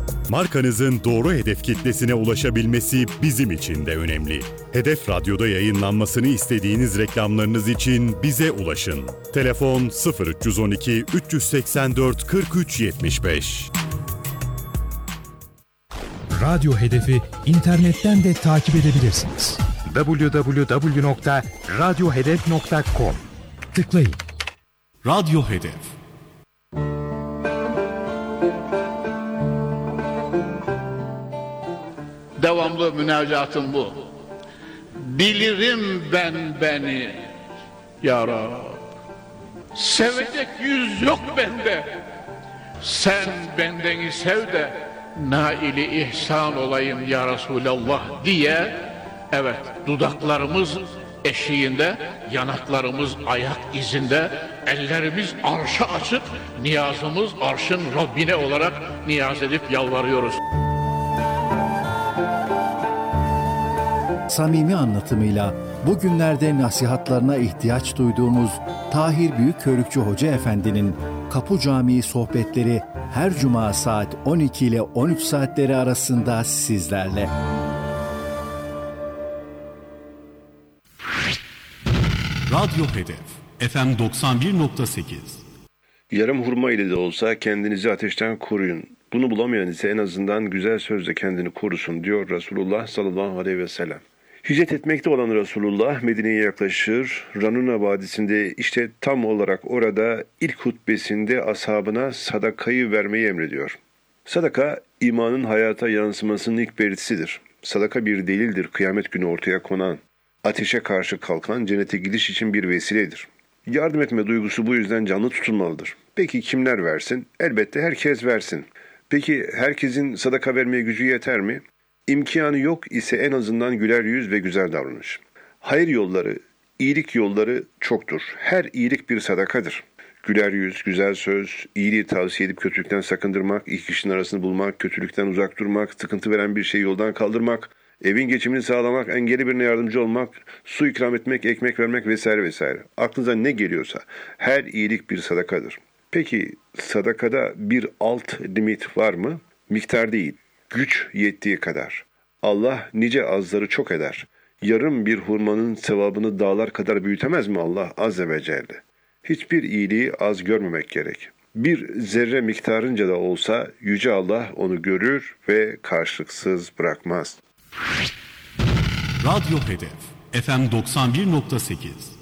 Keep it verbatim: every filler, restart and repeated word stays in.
Markanızın doğru hedef kitlesine ulaşabilmesi bizim için de önemli. Hedef Radyo'da yayınlanmasını istediğiniz reklamlarınız için bize ulaşın. Telefon sıfır üç on iki üç seksen dört kırk üç yetmiş beş. Radyo Hedefi internetten de takip edebilirsiniz. double-u double-u double-u nokta radyo hedef nokta com Tıklayın. Radyo Hedef. Devamlı münacatım bu. Bilirim ben beni ya Rab. Sevecek yüz yok bende. Sen bendeni sev de naili ihsan olayım ya Resulallah diye, evet, dudaklarımız eşiğinde, yanaklarımız ayak izinde, ellerimiz arşa açık, niyazımız arşın Rabbine olarak niyaz edip yalvarıyoruz. Samimi anlatımıyla bugünlerde nasihatlarına ihtiyaç duyduğumuz Tahir Büyükkörükçü Hoca Efendi'nin Kapı Camii sohbetleri her cuma saat on iki ile on üç saatleri arasında sizlerle. Radyo Hedef F M doksan bir nokta sekiz. Yarım hurma ile de olsa kendinizi ateşten koruyun. Bunu bulamayan ise en azından güzel sözle kendini korusun diyor Resulullah sallallahu aleyhi ve sellem. Hicret etmekte olan Resulullah Medine'ye yaklaşır. Ranuna Vadisi'nde işte tam olarak orada ilk hutbesinde ashabına sadakayı vermeyi emrediyor. Sadaka imanın hayata yansımasının ilk belirtisidir. Sadaka bir delildir, kıyamet günü ortaya konan, ateşe karşı kalkan, cennete gidiş için bir vesiledir. Yardım etme duygusu bu yüzden canlı tutulmalıdır. Peki kimler versin? Elbette herkes versin. Peki herkesin sadaka vermeye gücü yeter mi? İmkanı yok ise en azından güler yüz ve güzel davranış. Hayır yolları, iyilik yolları çoktur. Her iyilik bir sadakadır. Güler yüz, güzel söz, iyiliği tavsiye edip kötülükten sakındırmak, iki kişinin arasını bulmak, kötülükten uzak durmak, sıkıntı veren bir şeyi yoldan kaldırmak, evin geçimini sağlamak, engelli birine yardımcı olmak, su ikram etmek, ekmek vermek vesaire vesaire. Aklınıza ne geliyorsa her iyilik bir sadakadır. Peki sadakada bir alt limit var mı? Miktar değil, güç yettiği kadar. Allah nice azları çok eder. Yarım bir hurmanın sevabını dağlar kadar büyütemez mi Allah Azze ve Celle? Hiçbir iyiliği az görmemek gerek. Bir zerre miktarınca da olsa Yüce Allah onu görür ve karşılıksız bırakmaz. Radyo Hedef F M doksan bir nokta sekiz.